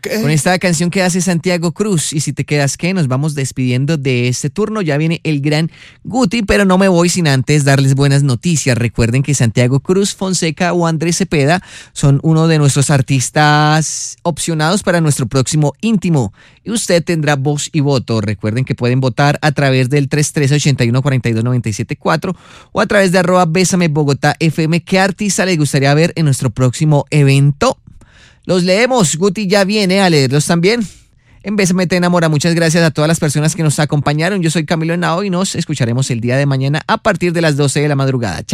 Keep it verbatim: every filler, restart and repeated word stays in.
¿Qué? Con esta canción que hace Santiago Cruz. Y si te quedas, ¿qué? Nos vamos despidiendo de este turno. Ya viene el gran Guti, pero no me voy sin antes darles buenas noticias. Recuerden que Santiago Cruz, Fonseca o Andrés Cepeda son uno de nuestros artistas opcionados para nuestro próximo íntimo. Y usted tendrá voz y voto. Recuerden que pueden votar a través del tres tres ocho uno cuatro dos nueve siete cuatro o a través de arroba Bésame Bogotá F M. ¿Qué artista les gustaría ver en nuestro próximo evento? Los leemos. Guti ya viene a leerlos también. En Bésame Te Enamora. Muchas gracias a todas las personas que nos acompañaron. Yo soy Camilo Henao y nos escucharemos el día de mañana a partir de las doce de la madrugada. Chao.